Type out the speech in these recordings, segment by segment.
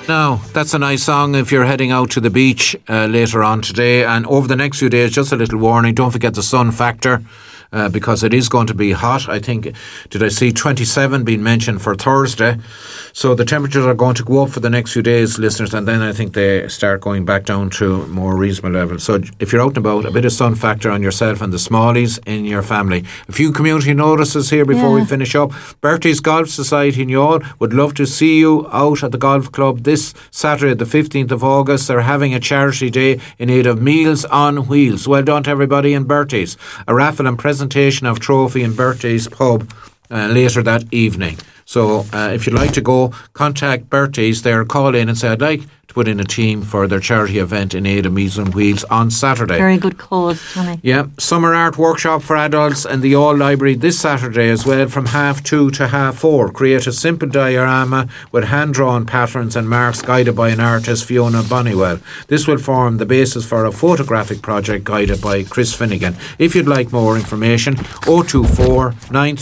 Now, that's a nice song if you're heading out to the beach later on today. And over the next few days, just a little warning, don't forget the sun factor. Because it is going to be hot. I think, did I see 27 being mentioned for Thursday? So the temperatures are going to go up for the next few days, listeners, and then I think they start going back down to more reasonable levels. So if you're out and about, a bit of sun factor on yourself and the smallies in your family. A few community notices here before we finish up. Bertie's Golf Society in Youghal would love to see you out at the golf club this Saturday, the 15th of August. They're having a charity day in aid of Meals on Wheels. Well done to everybody in Bertie's. A raffle and presentation of trophy in Bertie's pub later that evening. So if you'd like to go, contact Bertie's there, call in and say, I'd like to put in a team for their charity event in aid of Meals on Wheels on Saturday. Very good cause, Tony. Yeah, summer art workshop for adults in the Youghal Library this Saturday as well from 2:30 to 4:30. Create a simple diorama with hand-drawn patterns and marks guided by an artist, Fiona Bonnywell. This will form the basis for a photographic project guided by Chris Finnegan. If you'd like more information, 024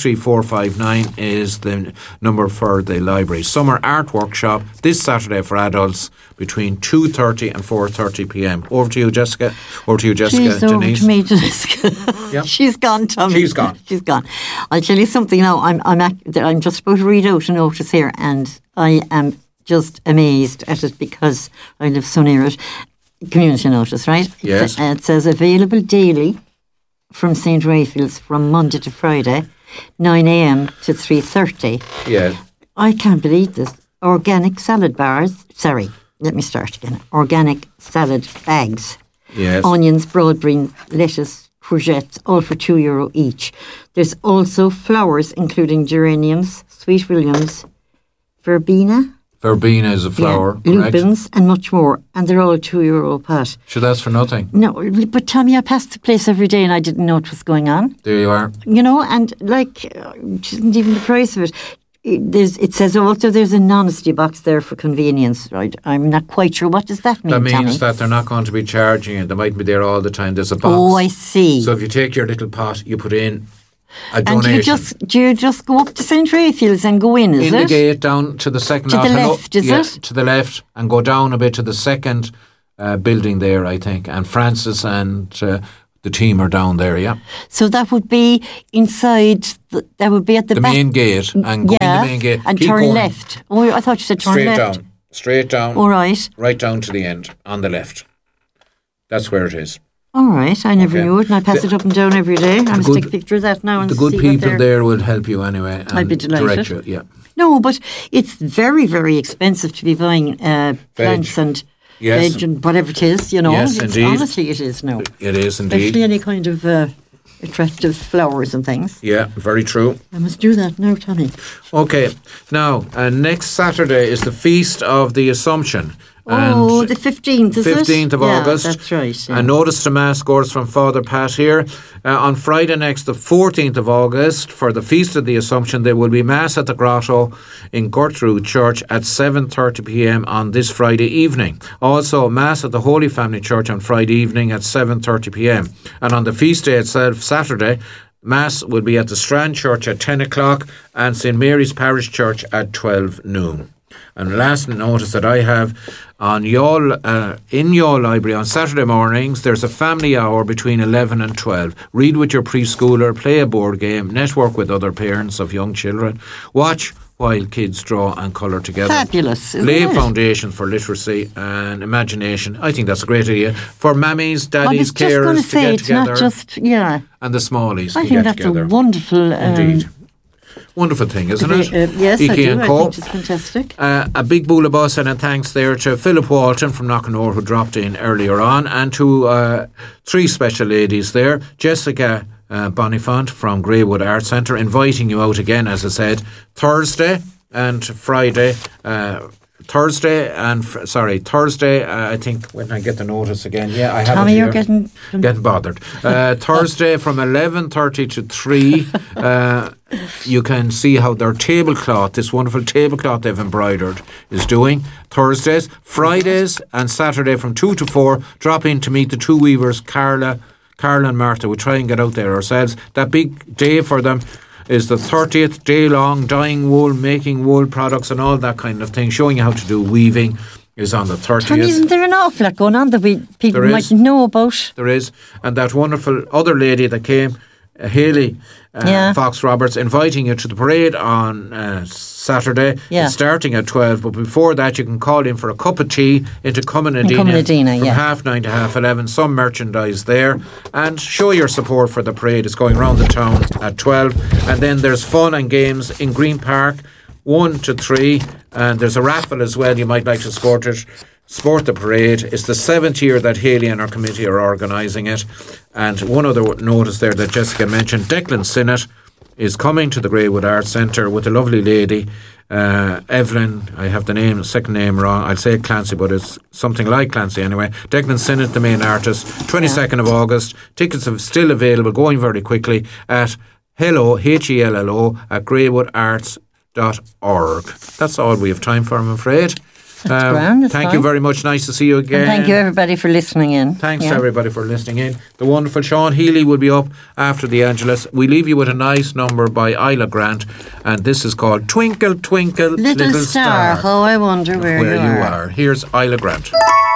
93459 is the number for the library. Summer art workshop this Saturday for adults between 2:30 and 4:30 p.m. Over to you, Jessica. She's Denise. over to me, Jessica. Yep. She's gone, Tommy. She's gone. She's gone. I'll tell you something now. I'm just about to read out a notice here, and I am just amazed at it because I live so near it. Community notice, right? Yes. It says available daily from St. Raphael's from Monday to Friday, 9 a.m. to 3:30. Yes. I can't believe this. Organic salad bars. Sorry, let me start again. Organic salad bags. Yes. Onions, broad beans, lettuce, courgettes, all for €2 each. There's also flowers, including geraniums, sweet williams, verbena. Verbena is a flower. Yeah, lupins, and much more. And they're all €2 a pot. So that's for nothing. No, but Tommy, I passed the place every day and I didn't know what was going on. There you are. You know, and it isn't even the price of it. It says also there's an honesty box there for convenience, right? I'm not quite sure. What does that mean, That means Tommy? that they're not going to be charging you. They mightn't be there all the time. There's a box. Oh, I see. So if you take your little pot, you put in a And donation. do you just go up to St. Raphael's and go in, is in it? the gate down to the second To lot. the left, is it? To the left, and go down a bit to the second building there, I think. And Francis and the team are down there, yeah. So that would be inside, that would be at the back. main gate, and go in the main gate. And Keep turn going left. Oh, I thought you said turn straight left. Straight down. All right. Right down to the end, on the left. That's where it is. All right, I never Okay. knew it, and I pass it up and down every day. I must take a picture of that now and The see good what people they're... there will help you anyway. And I'd be delighted. direct you, yeah. No, but it's very, very expensive to be buying plants and Yes. veg and whatever it is, you know. Yes, indeed. Honestly, it is now. It is indeed. Especially any kind of attractive flowers and things. Yeah, very true. I must do that now, Tommy. Okay, now, next Saturday is the Feast of the Assumption. Oh, the 15th, is it? 15th of Yeah, August. that's right. Yeah. A notice to Mass scores from Father Pat here. On Friday next, the 14th of August, for the Feast of the Assumption, there will be Mass at the Grotto in Gertrude Church at 7:30 p.m. on this Friday evening. Also, Mass at the Holy Family Church on Friday evening at 7:30 p.m. And on the feast day itself, Saturday, Mass will be at the Strand Church at 10 o'clock and St Mary's Parish Church at 12 noon. And last notice that I have on in Youghal Library on Saturday mornings, there's a family hour between 11 and 12. Read with your preschooler, play a board game, network with other parents of young children, watch while kids draw and colour together. Fabulous, isn't Lay it? foundations for literacy and imagination. I think that's a great idea. For mammies, I was daddies, just going carers to to say, get it's together. not just, yeah. And the smallies I to think get that's together. a wonderful... Indeed. Wonderful thing, isn't it? Yes, Iki I do. and I Co. think it's fantastic. A big boola bus and a thanks there to Philip Walton from Knockanore who dropped in earlier on, and to three special ladies there. Jessica Bonifant from Greywood Art Centre, inviting you out again, as I said, Thursday and Friday. Thursday, I think, when I get the notice again. Yeah, I have Tommy, it here. you're getting bothered. Thursday from 11:30 to 3, you can see how their tablecloth, this wonderful tablecloth they've embroidered, is doing. Thursdays, Fridays and Saturday from 2 to 4, drop in to meet the two weavers, Carla and Martha. We try and get out there ourselves. That big day for them. is the 30th day-long dyeing wool, making wool products and all that kind of thing, showing you how to do weaving is on the 30th. And isn't there an awful lot going on that people might know about? There is. And that wonderful other lady that came, Hayley Fox Roberts, inviting you to the parade on Saturday. Yeah. It's starting at 12, but before that you can call in for a cup of tea into Cumanadina from 9:30 to 11:30. Some merchandise there, and show your support for the parade. It's going around the town at 12, and then there's fun and games in Green Park 1 to 3, and there's a raffle as well. You might like to support the parade. It's the 7th year that Hayley and our committee are organising it. And one other notice there that Jessica mentioned, Declan Sinnott is coming to the Greywood Arts Centre with a lovely lady, Evelyn. I have the second name wrong. I'll say Clancy, but it's something like Clancy anyway. Declan Sinnott, the main artist, 22nd of August. Tickets are still available, going very quickly at hello, HELLO, at greywoodarts.org. That's all we have time for, I'm afraid. Thank you very much. Nice to see you again. And thank you everybody for listening in. Thanks to everybody for listening in. The wonderful Sean Healy will be up after the Angelus. We leave you with a nice number by Isla Grant, and this is called Twinkle Twinkle Little Star. How I wonder where you are. Here's Isla Grant.